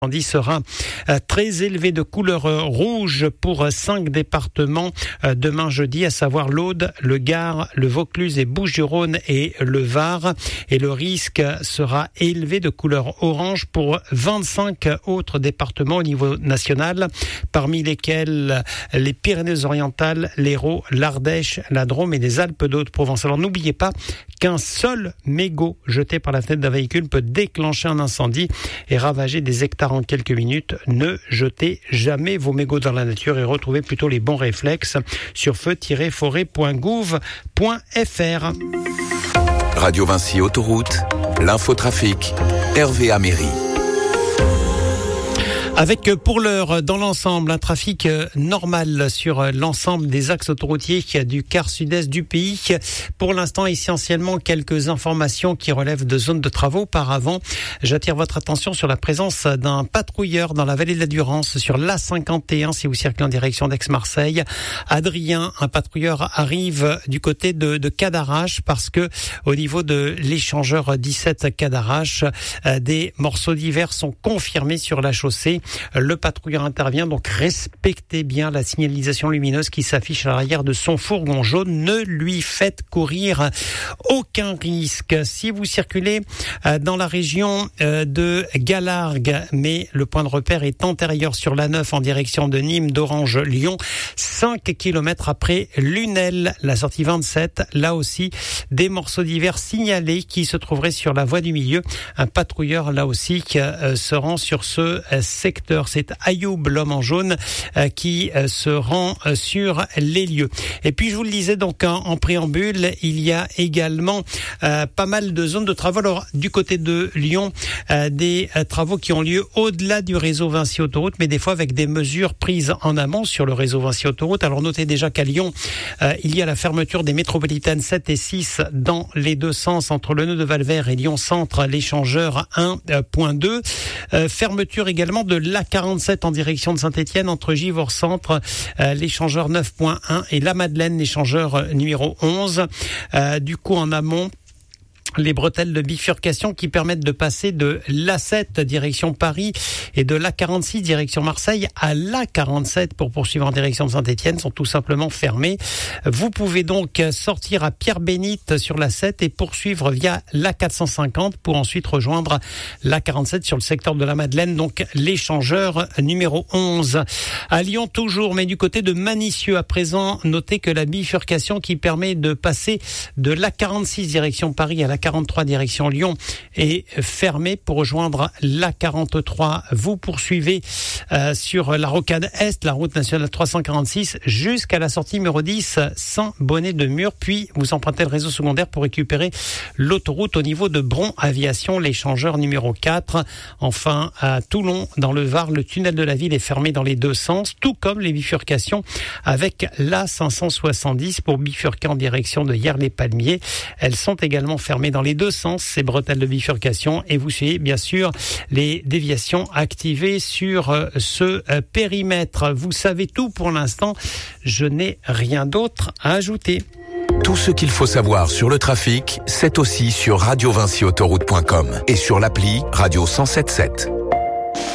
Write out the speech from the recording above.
L'incendie sera très élevé de couleur rouge pour 5 départements demain jeudi, à savoir l'Aude, le Gard, le Vaucluse et Bouches-du-Rhône et le Var. Et le risque sera élevé de couleur orange pour 25 autres départements au niveau national, parmi lesquels les Pyrénées-Orientales, l'Hérault, l'Ardèche, la Drôme et les Alpes d'Haute-Provence. Alors n'oubliez pas qu'un seul mégot jeté par la fenêtre d'un véhicule peut déclencher un incendie et ravager des hectares en quelques minutes. Ne jetez jamais vos mégots dans la nature et retrouvez plutôt les bons réflexes sur feu-forêt.gouv.fr. Radio Vinci Autoroute, l'infotrafic, Hervé Améry. Avec pour l'heure dans l'ensemble un trafic normal sur l'ensemble des axes autoroutiers du quart sud-est du pays. Pour l'instant, essentiellement quelques informations qui relèvent de zones de travaux. Auparavant, j'attire votre attention sur la présence d'un patrouilleur dans la vallée de la Durance sur l'A51 si vous circulez en direction d'Aix-Marseille. Adrien, un patrouilleur, arrive du côté de Cadarache parce que au niveau de l'échangeur 17 Cadarache, des morceaux divers sont confirmés sur la chaussée. Le patrouilleur intervient, donc respectez bien la signalisation lumineuse qui s'affiche à l'arrière de son fourgon jaune. Ne lui faites courir aucun risque. Si vous circulez dans la région de Galargues, mais le point de repère est antérieur sur la 9 en direction de Nîmes, d'Orange, Lyon, 5 km après Lunel, la sortie 27, là aussi des morceaux divers signalés qui se trouveraient sur la voie du milieu. Un patrouilleur là aussi qui se rend sur ce secteur. C'est Ayoub, l'homme en jaune, qui se rend sur les lieux. Et puis je vous le disais donc en préambule, il y a également pas mal de zones de travaux. Alors du côté de Lyon, des travaux qui ont lieu au-delà du réseau Vinci Autoroute, mais des fois avec des mesures prises en amont sur le réseau Vinci Autoroute. Alors notez déjà qu'à Lyon, il y a la fermeture des métropolitaines 7 et 6 dans les deux sens entre le nœud de Valvert et Lyon Centre, l'échangeur 1.2. Fermeture également de l'A47 en direction de Saint-Étienne entre Givors Centre, l'échangeur 9.1 et la Madeleine, l'échangeur numéro 11. Du coup, en amont, les bretelles de bifurcation qui permettent de passer de l'A7 direction Paris et de l'A46 direction Marseille à l'A47 pour poursuivre en direction de Saint-Étienne sont tout simplement fermées. Vous pouvez donc sortir à Pierre-Bénite sur l'A7 et poursuivre via l'A450 pour ensuite rejoindre l'A47 sur le secteur de la Madeleine, donc l'échangeur numéro 11. À Lyon toujours, mais du côté de Manicieux à présent, notez que la bifurcation qui permet de passer de l'A46 direction Paris à la 43 direction Lyon est fermée pour rejoindre la 43. Vous poursuivez sur la rocade Est, la route nationale 346 jusqu'à la sortie numéro 10 Saint-Bonnet-de-Mur, puis vous empruntez le réseau secondaire pour récupérer l'autoroute au niveau de Bron Aviation, l'échangeur numéro 4. Enfin, à Toulon, dans le Var, le tunnel de la ville est fermé dans les deux sens, tout comme les bifurcations avec la 570 pour bifurquer en direction de Hyères-les-Palmiers. Elles sont également fermées dans les deux sens, ces bretelles de bifurcation, et vous suivez bien sûr les déviations activées sur ce périmètre. Vous savez tout pour l'instant, je n'ai rien d'autre à ajouter. Tout ce qu'il faut savoir sur le trafic, c'est aussi sur radiovinciautoroute.com et sur l'appli Radio 107.7.